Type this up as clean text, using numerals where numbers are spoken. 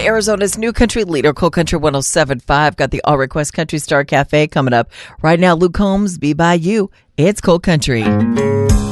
Arizona's new country leader, Cold Country 107.5. Got the All Request Country Star Cafe coming up. Right now, Luke Combs, Be By You. It's Cold Country.